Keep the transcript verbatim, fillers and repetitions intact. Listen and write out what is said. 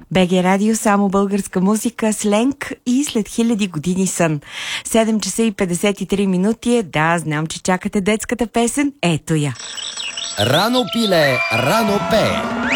БГ Радио, само българска музика, сленг и след хиляди години сън. седем часа и петдесет и три минути е. Да, знам, че чакате детската песен. Ето я. Рано пиле, рано пее.